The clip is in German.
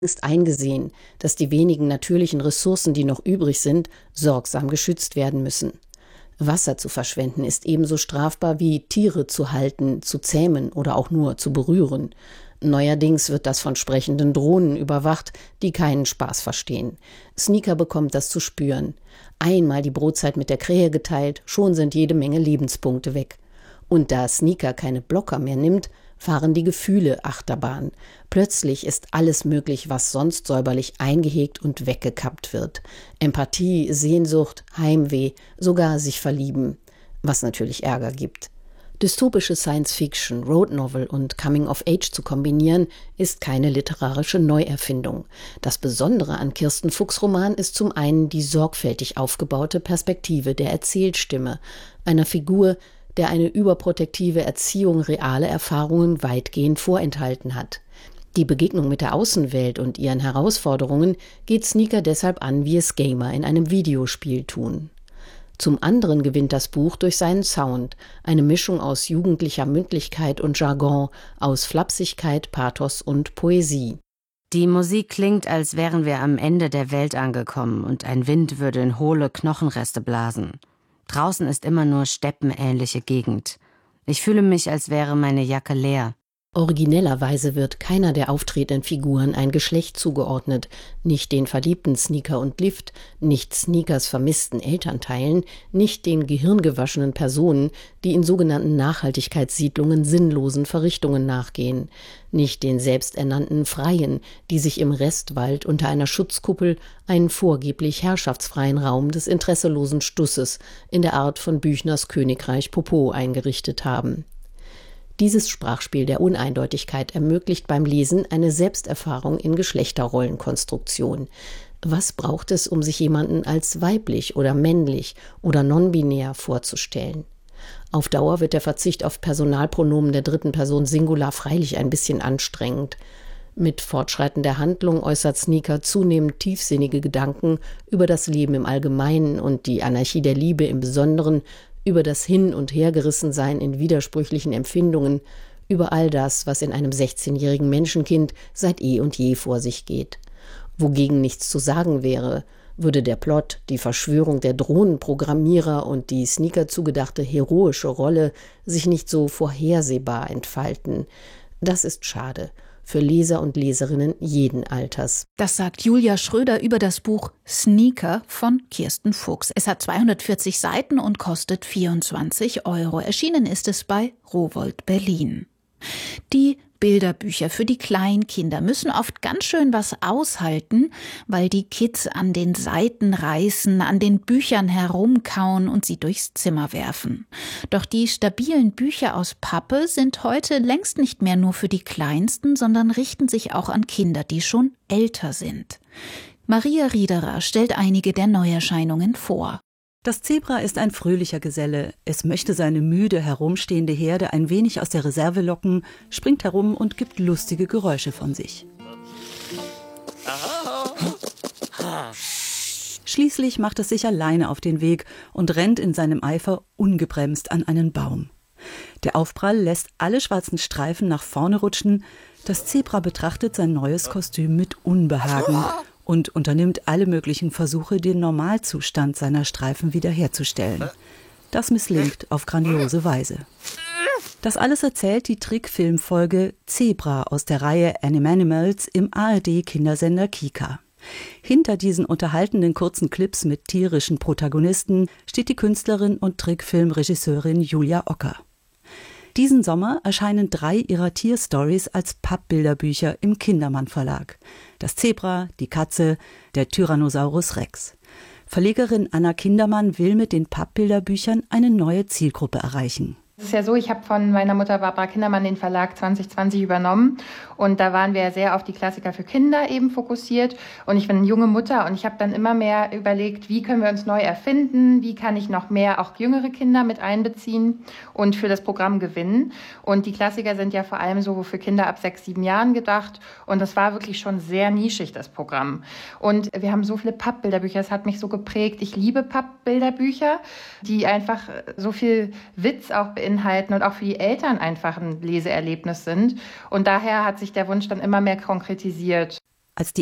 ist eingesehen, dass die wenigen natürlichen Ressourcen, die noch übrig sind, sorgsam geschützt werden müssen. Wasser zu verschwenden ist ebenso strafbar wie Tiere zu halten, zu zähmen oder auch nur zu berühren. Neuerdings wird das von sprechenden Drohnen überwacht, die keinen Spaß verstehen. Sneaker bekommt das zu spüren. Einmal die Brotzeit mit der Krähe geteilt, schon sind jede Menge Lebenspunkte weg. Und da Sneaker keine Blocker mehr nimmt, fahren die Gefühle Achterbahn. Plötzlich ist alles möglich, was sonst säuberlich eingehegt und weggekappt wird. Empathie, Sehnsucht, Heimweh, sogar sich verlieben. Was natürlich Ärger gibt. Dystopische Science-Fiction, Road Novel und Coming of Age zu kombinieren, ist keine literarische Neuerfindung. Das Besondere an Kirsten Fuchs' Roman ist zum einen die sorgfältig aufgebaute Perspektive der Erzählstimme, einer Figur, der eine überprotektive Erziehung reale Erfahrungen weitgehend vorenthalten hat. Die Begegnung mit der Außenwelt und ihren Herausforderungen geht Sneaker deshalb an, wie es Gamer in einem Videospiel tun. Zum anderen gewinnt das Buch durch seinen Sound, eine Mischung aus jugendlicher Mündlichkeit und Jargon, aus Flapsigkeit, Pathos und Poesie. Die Musik klingt, als wären wir am Ende der Welt angekommen und ein Wind würde in hohle Knochenreste blasen. Draußen ist immer nur steppenähnliche Gegend. Ich fühle mich, als wäre meine Jacke leer. Originellerweise wird keiner der auftretenden Figuren ein Geschlecht zugeordnet, nicht den verliebten Sneaker und Lift, nicht Sneakers vermissten Elternteilen, nicht den gehirngewaschenen Personen, die in sogenannten Nachhaltigkeitssiedlungen sinnlosen Verrichtungen nachgehen, nicht den selbsternannten Freien, die sich im Restwald unter einer Schutzkuppel einen vorgeblich herrschaftsfreien Raum des interesselosen Stusses in der Art von Büchners Königreich Popo eingerichtet haben. Dieses Sprachspiel der Uneindeutigkeit ermöglicht beim Lesen eine Selbsterfahrung in Geschlechterrollenkonstruktion. Was braucht es, um sich jemanden als weiblich oder männlich oder non-binär vorzustellen? Auf Dauer wird der Verzicht auf Personalpronomen der dritten Person Singular freilich ein bisschen anstrengend. Mit Fortschreiten der Handlung äußert Sneaker zunehmend tiefsinnige Gedanken über das Leben im Allgemeinen und die Anarchie der Liebe im Besonderen, über das Hin- und Hergerissensein in widersprüchlichen Empfindungen, über all das, was in einem 16-jährigen Menschenkind seit eh und je vor sich geht. Wogegen nichts zu sagen wäre, würde der Plot, die Verschwörung der Drohnenprogrammierer und die Sneaker zugedachte heroische Rolle sich nicht so vorhersehbar entfalten. Das ist schade. Für Leser und Leserinnen jeden Alters. Das sagt Julia Schröder über das Buch Sneaker von Kirsten Fuchs. Es hat 240 Seiten und kostet 24 €. Erschienen ist es bei Rowohlt Berlin. Die Bilderbücher für die Kleinkinder müssen oft ganz schön was aushalten, weil die Kids an den Seiten reißen, an den Büchern herumkauen und sie durchs Zimmer werfen. Doch die stabilen Bücher aus Pappe sind heute längst nicht mehr nur für die Kleinsten, sondern richten sich auch an Kinder, die schon älter sind. Maria Riederer stellt einige der Neuerscheinungen vor. Das Zebra ist ein fröhlicher Geselle. Es möchte seine müde herumstehende Herde ein wenig aus der Reserve locken, springt herum und gibt lustige Geräusche von sich. Schließlich macht es sich alleine auf den Weg und rennt in seinem Eifer ungebremst an einen Baum. Der Aufprall lässt alle schwarzen Streifen nach vorne rutschen. Das Zebra betrachtet sein neues Kostüm mit Unbehagen und unternimmt alle möglichen Versuche, den Normalzustand seiner Streifen wiederherzustellen. Das misslingt auf grandiose Weise. Das alles erzählt die Trickfilmfolge Zebra aus der Reihe Animanimals im ARD-Kindersender Kika. Hinter diesen unterhaltenden kurzen Clips mit tierischen Protagonisten steht die Künstlerin und Trickfilmregisseurin Julia Ocker. Diesen Sommer erscheinen 3 ihrer Tierstories als Pappbilderbücher im Kindermann Verlag. Das Zebra, die Katze, der Tyrannosaurus Rex. Verlegerin Anna Kindermann will mit den Pappbilderbüchern eine neue Zielgruppe erreichen. Es ist ja so, ich habe von meiner Mutter Barbara Kindermann den Verlag 2020 übernommen und da waren wir sehr auf die Klassiker für Kinder eben fokussiert und ich bin eine junge Mutter und ich habe dann immer mehr überlegt, wie können wir uns neu erfinden, wie kann ich noch mehr auch jüngere Kinder mit einbeziehen und für das Programm gewinnen. Und die Klassiker sind ja vor allem so für Kinder ab 6, 7 Jahren gedacht und das war wirklich schon sehr nischig, das Programm. Und wir haben so viele Pappbilderbücher, es hat mich so geprägt. Ich liebe Pappbilderbücher, die einfach so viel Witz auch beinhalten und auch für die Eltern einfach ein Leseerlebnis sind. Und daher hat sich der Wunsch dann immer mehr konkretisiert. Als die